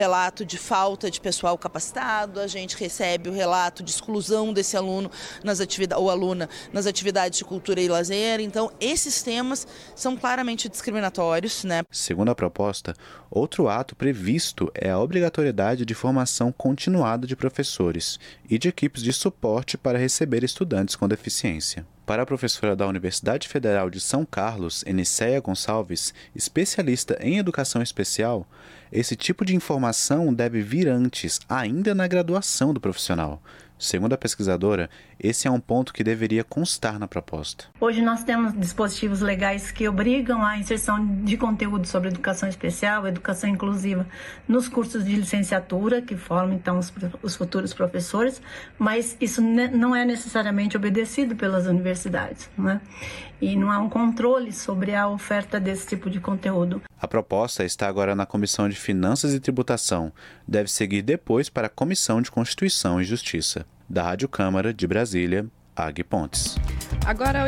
Relato de falta de pessoal capacitado, a gente recebe o relato de exclusão desse aluno ou aluna nas atividades de cultura e lazer. Então, esses temas são claramente discriminatórios, né? Segundo a proposta, outro ato previsto é a obrigatoriedade de formação continuada de professores e de equipes de suporte para receber estudantes com deficiência. Para a professora da Universidade Federal de São Carlos, Enicéia Gonçalves, especialista em educação especial, esse tipo de informação deve vir antes, ainda na graduação do profissional. Segundo a pesquisadora, esse é um ponto que deveria constar na proposta. Hoje nós temos dispositivos legais que obrigam a inserção de conteúdo sobre educação especial, educação inclusiva, nos cursos de licenciatura, que formam então os futuros professores, mas isso não é necessariamente obedecido pelas universidades, né? E não há um controle sobre a oferta desse tipo de conteúdo. A proposta está agora na Comissão de Finanças e Tributação. Deve seguir depois para a Comissão de Constituição e Justiça. Da Rádio Câmara de Brasília, Ag Pontes. Agora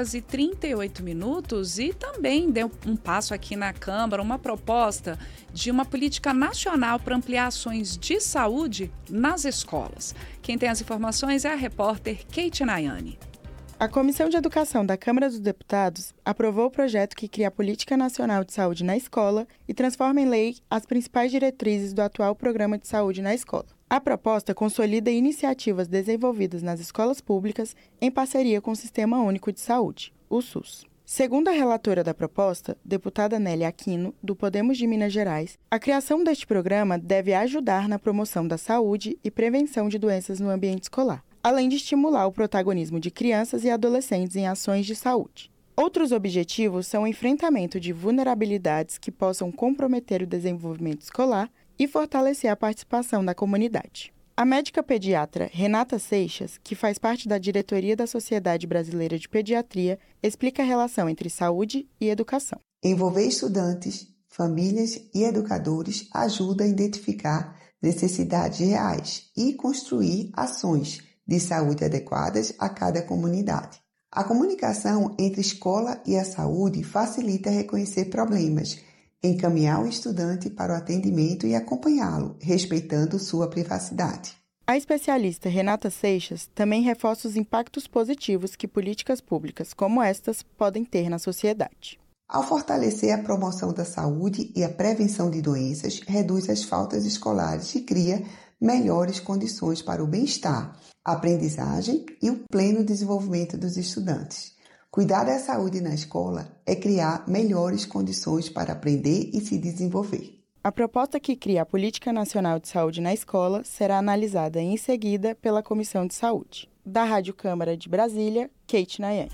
8h38 e também deu um passo aqui na Câmara, uma proposta de uma política nacional para ampliar ações de saúde nas escolas. Quem tem as informações é a repórter Kate Nayane. A Comissão de Educação da Câmara dos Deputados aprovou o projeto que cria a Política Nacional de Saúde na Escola e transforma em lei as principais diretrizes do atual Programa de Saúde na Escola. A proposta consolida iniciativas desenvolvidas nas escolas públicas em parceria com o Sistema Único de Saúde, o SUS. Segundo a relatora da proposta, deputada Nélia Aquino, do Podemos de Minas Gerais, a criação deste programa deve ajudar na promoção da saúde e prevenção de doenças no ambiente escolar, além de estimular o protagonismo de crianças e adolescentes em ações de saúde. Outros objetivos são o enfrentamento de vulnerabilidades que possam comprometer o desenvolvimento escolar e fortalecer a participação da comunidade. A médica pediatra Renata Seixas, que faz parte da diretoria da Sociedade Brasileira de Pediatria, explica a relação entre saúde e educação. Envolver estudantes, famílias e educadores ajuda a identificar necessidades reais e construir ações de saúde adequadas a cada comunidade. A comunicação entre escola e a saúde facilita reconhecer problemas, encaminhar o estudante para o atendimento e acompanhá-lo, respeitando sua privacidade. A especialista Renata Seixas também reforça os impactos positivos que políticas públicas como estas podem ter na sociedade. Ao fortalecer a promoção da saúde e a prevenção de doenças, reduz as faltas escolares e cria melhores condições para o bem-estar, a aprendizagem e o pleno desenvolvimento dos estudantes. Cuidar da saúde na escola é criar melhores condições para aprender e se desenvolver. A proposta que cria a Política Nacional de Saúde na Escola será analisada em seguida pela Comissão de Saúde. Da Rádio Câmara de Brasília, Kate Nayane.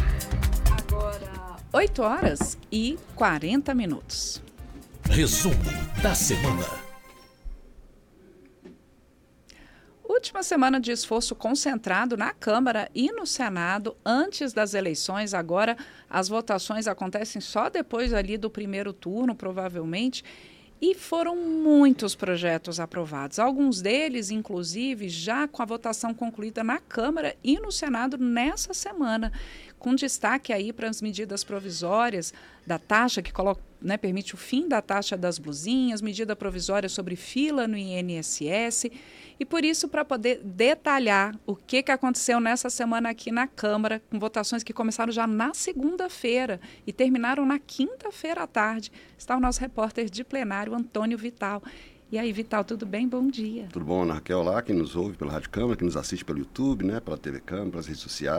Agora 8h40. Resumo da semana. Última semana de esforço concentrado na Câmara e no Senado antes das eleições. Agora as votações acontecem só depois ali do primeiro turno, provavelmente. E foram muitos projetos aprovados. Alguns deles, inclusive, já com a votação concluída na Câmara e no Senado nessa semana. Com destaque aí para as medidas provisórias da taxa, que permite o fim da taxa das blusinhas, medida provisória sobre fila no INSS. E por isso, para poder detalhar o que aconteceu nessa semana aqui na Câmara, com votações que começaram já na segunda-feira e terminaram na quinta-feira à tarde, está o nosso repórter de plenário, Antônio Vital. E aí, Vital, tudo bem? Bom dia. Tudo bom, Ana Raquel, lá, quem nos ouve pela Rádio Câmara, quem nos assiste pelo YouTube, pela TV Câmara, pelas redes sociais.